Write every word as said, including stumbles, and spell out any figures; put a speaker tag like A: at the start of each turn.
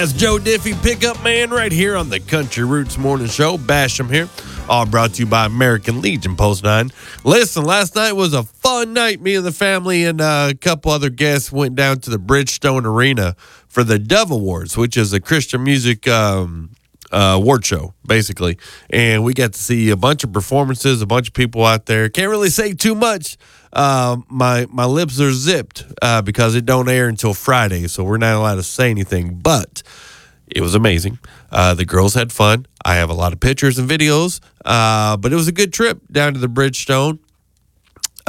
A: That's Joe Diffie, pickup man, right here on the Country Roots Morning Show. Basham here, all brought to you by American Legion Post nine. Listen, last night was a fun night. Me and the family and uh, a couple other guests went down to the Bridgestone Arena for the Dove Awards, which is a Christian music um, uh, award show, basically. And we got to see a bunch of performances, a bunch of people out there. Can't really say too much. Uh, my my lips are zipped uh, because it don't air until Friday, so we're not allowed to say anything. But it was amazing. Uh, the girls had fun. I have a lot of pictures and videos, uh, but it was a good trip down to the Bridgestone.